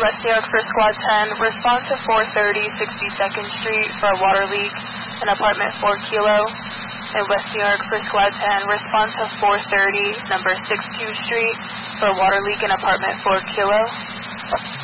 West New York for Squad 10. Respond to 430 62nd Street for a water leak in apartment 4 Kilo. In West New York for Squad 10. Respond to 430 number 62 Street for a water leak in apartment 4 Kilo.